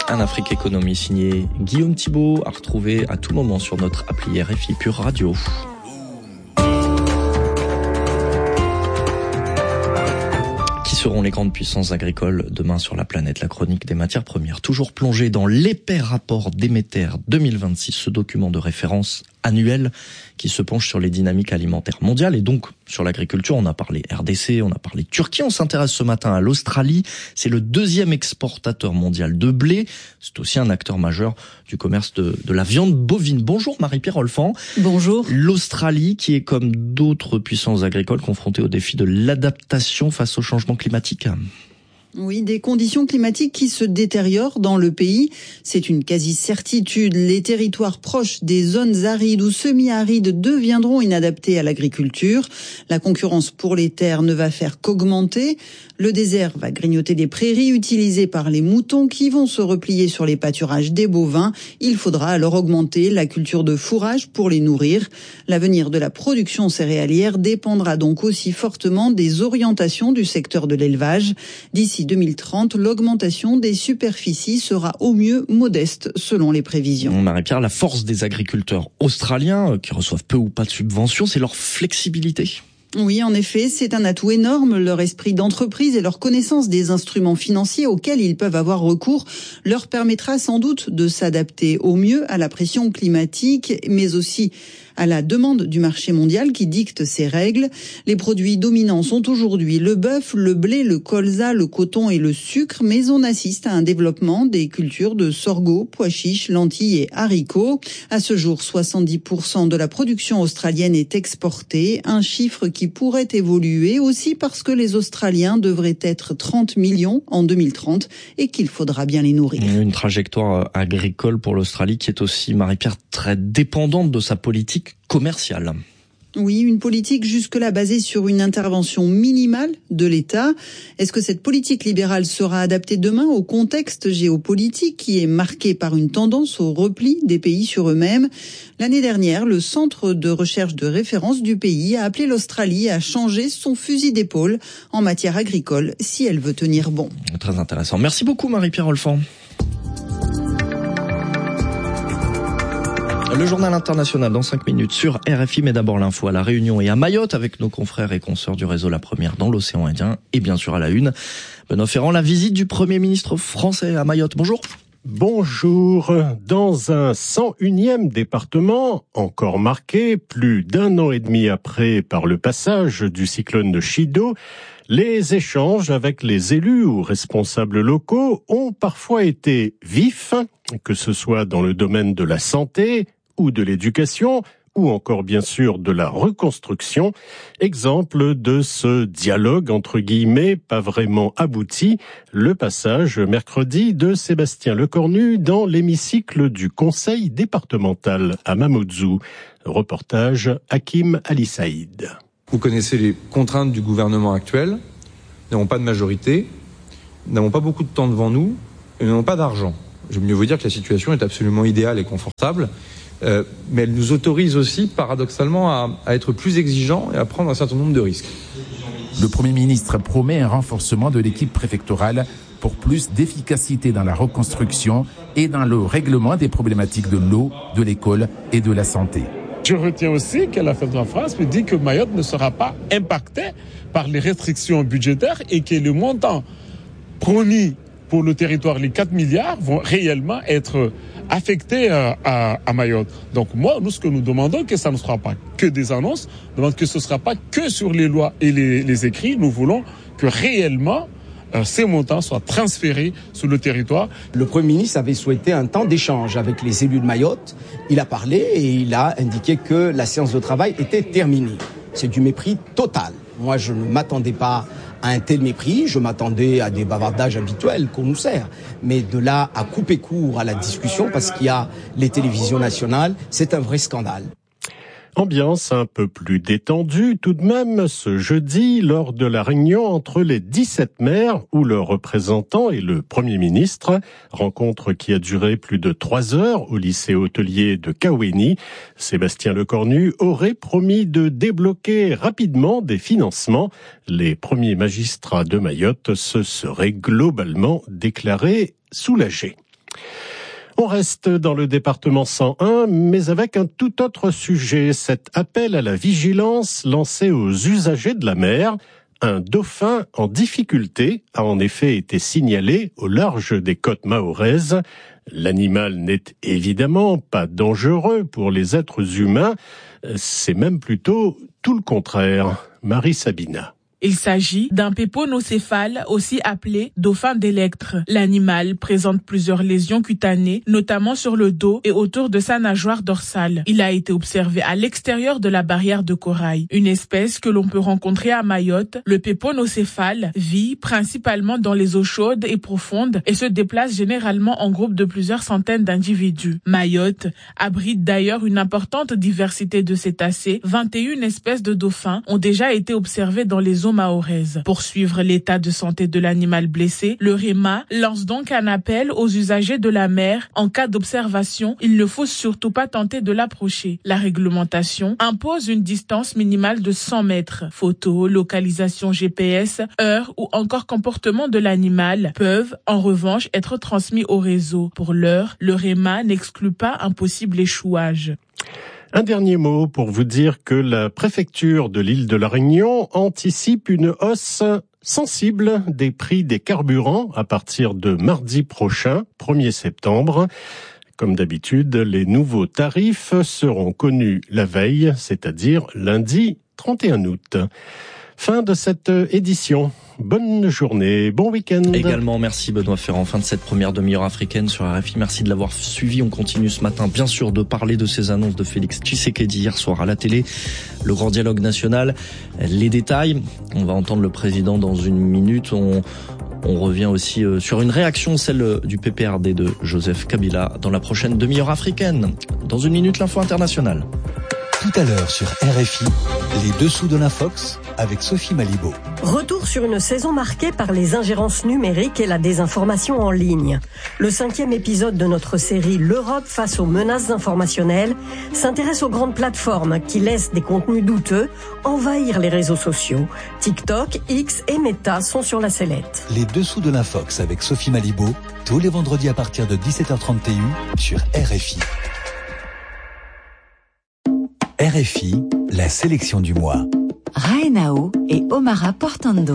Un Afrique Économie signé Guillaume Thibault, à retrouver à tout moment sur notre appli RFI Pure Radio. Qui seront les grandes puissances agricoles demain sur la planète? La chronique des matières premières, toujours plongée dans l'épais rapport Déméter 2026, ce document de référence annuel qui se penche sur les dynamiques alimentaires mondiales et donc sur l'agriculture. On a parlé RDC, on a parlé Turquie, on s'intéresse ce matin à l'Australie. C'est le deuxième exportateur mondial de blé. C'est aussi un acteur majeur du commerce de la viande bovine. Bonjour Marie-Pierre Olfan. Bonjour. L'Australie qui est comme d'autres puissances agricoles confrontée au défi de l'adaptation face au changement climatique. Oui, des conditions climatiques qui se détériorent dans le pays. C'est une quasi-certitude. Les territoires proches des zones arides ou semi-arides deviendront inadaptés à l'agriculture. La concurrence pour les terres ne va faire qu'augmenter. Le désert va grignoter des prairies utilisées par les moutons qui vont se replier sur les pâturages des bovins. Il faudra alors augmenter la culture de fourrage pour les nourrir. L'avenir de la production céréalière dépendra donc aussi fortement des orientations du secteur de l'élevage. D'ici 2030, l'augmentation des superficies sera au mieux modeste selon les prévisions. Marie-Pierre, la force des agriculteurs australiens, qui reçoivent peu ou pas de subventions, c'est leur flexibilité. Oui, en effet, c'est un atout énorme. Leur esprit d'entreprise et leur connaissance des instruments financiers auxquels ils peuvent avoir recours leur permettra sans doute de s'adapter au mieux à la pression climatique, mais aussi à la demande du marché mondial qui dicte ces règles. Les produits dominants sont aujourd'hui le bœuf, le blé, le colza, le coton et le sucre, mais on assiste à un développement des cultures de sorgho, pois chiches, lentilles et haricots. À ce jour, 70% de la production australienne est exportée, un chiffre qui pourrait évoluer aussi parce que les Australiens devraient être 30 millions en 2030 et qu'il faudra bien les nourrir. Une trajectoire agricole pour l'Australie qui est aussi, Marie-Pierre, très dépendante de sa politique commerciale. Oui, une politique jusque-là basée sur une intervention minimale de l'État. Est-ce que cette politique libérale sera adaptée demain au contexte géopolitique qui est marqué par une tendance au repli des pays sur eux-mêmes? L'année dernière, le centre de recherche de référence du pays a appelé l'Australie à changer son fusil d'épaule en matière agricole si elle veut tenir bon. Très intéressant. Merci beaucoup Marie-Pierre Olfan. Le journal international dans 5 minutes sur RFI, mais d'abord l'info à La Réunion et à Mayotte avec nos confrères et consoeurs du réseau La Première dans l'océan Indien et bien sûr à la une. Benoît Ferrand, la visite du Premier ministre français à Mayotte. Bonjour. Bonjour. Dans un 101e département, encore marqué plus d'1 an et demi après par le passage du cyclone de Chido, les échanges avec les élus ou responsables locaux ont parfois été vifs, que ce soit dans le domaine de la santé ou de l'éducation, ou encore bien sûr de la reconstruction. Exemple de ce dialogue entre guillemets pas vraiment abouti, le passage mercredi de Sébastien Lecornu dans l'hémicycle du conseil départemental à Mamoudzou. Reportage Hakim Ali Saïd. Vous connaissez les contraintes du gouvernement actuel. Nous n'avons pas de majorité, nous n'avons pas beaucoup de temps devant nous et nous n'avons pas d'argent. Je veux mieux vous dire que la situation est absolument idéale et confortable. Mais elle nous autorise aussi, paradoxalement, à être plus exigeants et à prendre un certain nombre de risques. Le Premier ministre promet un renforcement de l'équipe préfectorale pour plus d'efficacité dans la reconstruction et dans le règlement des problématiques de l'eau, de l'école et de la santé. Je retiens aussi que la Fête de la France me dit que Mayotte ne sera pas impactée par les restrictions budgétaires et que le montant promis pour le territoire, les 4 milliards, vont réellement être affectés à Mayotte. Donc nous, ce que nous demandons, que ça ne sera pas que des annonces, nous demandons que ce ne sera pas que sur les lois et les écrits. Nous voulons que réellement ces montants soient transférés sur le territoire. Le Premier ministre avait souhaité un temps d'échange avec les élus de Mayotte. Il a parlé et il a indiqué que la séance de travail était terminée. C'est du mépris total. Moi, je ne m'attendais pas à un tel mépris, je m'attendais à des bavardages habituels qu'on nous sert. Mais de là à couper court à la discussion, parce qu'il y a les télévisions nationales, c'est un vrai scandale. Ambiance un peu plus détendue tout de même ce jeudi lors de la réunion entre les 17 maires ou leurs représentants et le Premier ministre. Rencontre qui a duré plus de 3 heures au lycée hôtelier de Kaweni. Sébastien Lecornu aurait promis de débloquer rapidement des financements. Les premiers magistrats de Mayotte se seraient globalement déclarés soulagés. On reste dans le département 101, mais avec un tout autre sujet. Cet appel à la vigilance lancé aux usagers de la mer. Un dauphin en difficulté a en effet été signalé au large des côtes mahoraises. L'animal n'est évidemment pas dangereux pour les êtres humains. C'est même plutôt tout le contraire. Marie Sabina. Il s'agit d'un péponocéphale, aussi appelé dauphin d'électre. L'animal présente plusieurs lésions cutanées, notamment sur le dos et autour de sa nageoire dorsale. Il a été observé à l'extérieur de la barrière de corail. Une espèce que l'on peut rencontrer à Mayotte, le péponocéphale vit principalement dans les eaux chaudes et profondes et se déplace généralement en groupe de plusieurs centaines d'individus. Mayotte abrite d'ailleurs une importante diversité de cétacés. 21 espèces de dauphins ont déjà été observées dans les eaux mahoraises. Pour suivre l'état de santé de l'animal blessé, le REMA lance donc un appel aux usagers de la mer. En cas d'observation, il ne faut surtout pas tenter de l'approcher. La réglementation impose une distance minimale de 100 mètres. Photos, localisation GPS, heure ou encore comportement de l'animal peuvent en revanche être transmis au réseau. Pour l'heure, le REMA n'exclut pas un possible échouage. Un dernier mot pour vous dire que la préfecture de l'île de la Réunion anticipe une hausse sensible des prix des carburants à partir de mardi prochain, 1er septembre. Comme d'habitude, les nouveaux tarifs seront connus la veille, c'est-à-dire lundi 31 août. Fin de cette édition. Bonne journée, bon week-end. Également, merci Benoît Ferrand. Fin de cette première demi-heure africaine sur RFI. Merci de l'avoir suivi. On continue ce matin, bien sûr, de parler de ces annonces de Félix Tshisekedi hier soir à la télé. Le grand dialogue national. Les détails. On va entendre le président dans une minute. On revient aussi sur une réaction, celle du PPRD de Joseph Kabila, dans la prochaine demi-heure africaine. Dans une minute, l'info internationale. Tout à l'heure sur RFI, les dessous de l'Infox avec Sophie Malibaud. Retour sur une saison marquée par les ingérences numériques et la désinformation en ligne. Le 5e épisode de notre série L'Europe face aux menaces informationnelles s'intéresse aux grandes plateformes qui laissent des contenus douteux envahir les réseaux sociaux. TikTok, X et Meta sont sur la sellette. Les dessous de l'Infox avec Sophie Malibaud, tous les vendredis à partir de 17h30 TU sur RFI. RFI, la sélection du mois. Raenao et Omara Portando.